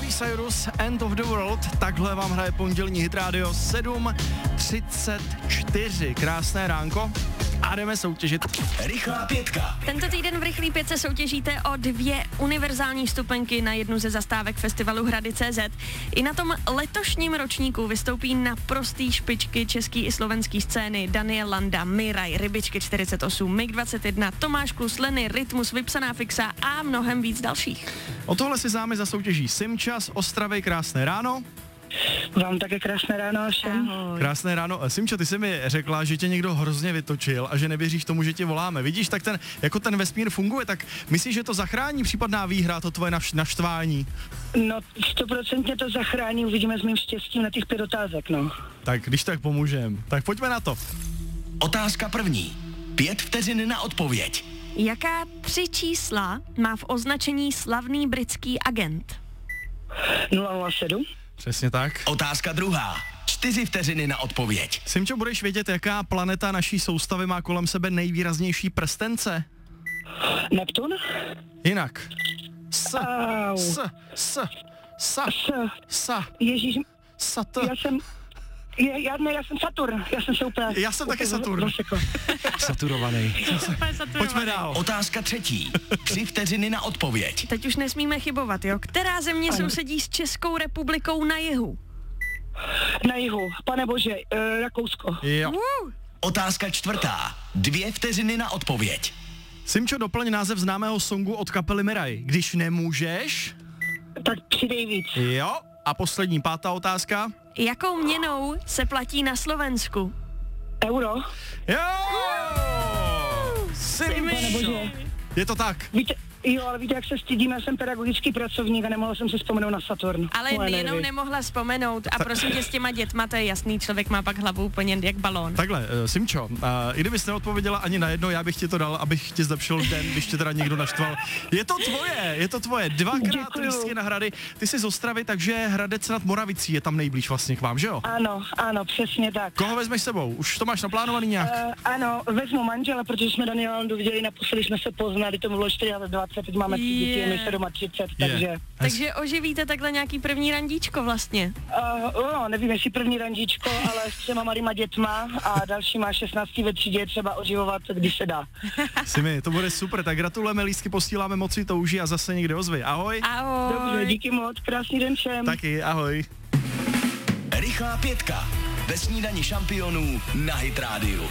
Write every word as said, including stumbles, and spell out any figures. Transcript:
Miley Cyrus, End of the World, takhle vám hraje pondělní Hit Radio sedm třicet čtyři. Krásné ránko a jdeme soutěžit. Rychlá pětka. Tento týden v Rychlý pětce soutěžíte o dvě univerzální vstupenky na jednu ze zastávek festivalu Hrady tečka cé zet. I na tom letošním ročníku vystoupí naprostý špičky český i slovenský scény Daniel Landa, Miraj, Rybičky čtyřicet osm, Mig dvacet jedna, Tomáš Klus, Lenny, Rytmus, Vypsaná fixa a mnohem víc dalších. O tohle si zámi zasoutěží Simča z Ostravy. Krásné ráno. Vám také krásné ráno všem. Ahoj. Krásné ráno. Simčo, ty jsi mi řekla, že tě někdo hrozně vytočil a že nevěříš tomu, že tě voláme. Vidíš, tak ten, jako ten vesmír funguje, tak myslíš, že to zachrání případná výhra, to tvoje naš, naštvání? No, stoprocentně to zachrání, uvidíme s mým štěstím na těch pět otázek, no. Tak když tak pomůžem. Tak pojďme na to. Otázka první. Pět vteřin na odpověď. Jaká tři čísla má v označení slavný britský agent? nula nula sedm. Přesně tak. Otázka druhá. Čtyři vteřiny na odpověď. Simčo, budeš vědět, jaká planeta naší soustavy má kolem sebe nejvýraznější prstence? Neptun? Jinak. S, Au. s, s, sa, S. sa, Ježíš, sat. já jsem... Je, já, ne, já jsem Saturn, já jsem se úplně... Já jsem taky Saturn. zasekla. Saturovaný. Pojďme dál. Otázka třetí. Tři vteřiny na odpověď. Teď už nesmíme chybovat, jo? Která země Ano. sousedí s Českou republikou na jihu? Na jihu, pane bože, uh, Rakousko. Jo. Uh, Otázka čtvrtá. Dvě vteřiny na odpověď. Simčo, doplň název známého songu od kapely Miraj. Když nemůžeš. Tak přidej víc. Jo. A poslední, pátá otázka. jakou měnou se platí na Slovensku? Euro. Jo! Pane bože. Simčo. Je to tak. Víte, jo, ale víte, jak se stydím, já jsem pedagogický pracovník a nemohla jsem si vzpomenout na Saturn. Ale Moje jenom nervy. nemohla vzpomenout a prosím tě s těma dětma, to je jasný, člověk má pak hlavu úplně jak balón. Takhle, uh, Simčo, uh, i kdybys neodpověděla ani na jedno, já bych ti to dal, abych ti zlepšil den, když tě teda někdo naštval. Je to tvoje, je to tvoje, dvakrát Děkuju. lístky na Hrady. Ty jsi z Ostravy, takže Hradec nad Moravicí je tam nejblíž vlastně k vám, že jo? Ano, ano, přesně tak. Koho vezmeš s sebou? Už to máš naplánovaný nějak? Uh, ano, vezmu manžela, protože jsme Daniela Landu viděli, naposledy jsme se poznali, to bylo dvacet, teď máme tři děti, Je. my třicet sedm, Je. takže... Takže oživíte takhle nějaký první randíčko vlastně. Uh, no, nevím, jestli první randíčko, ale s třema malýma dětma a další má šestnáct ve třídě, je třeba oživovat, když se dá. Simi, to bude super, tak gratulujeme, lístky posíláme moci touží a zase někde ozvy. Ahoj. Ahoj. Dobře, díky moc, krásný den všem. Taky, ahoj. Rychlá pětka. Ve snídani šampionů na Hit Radio.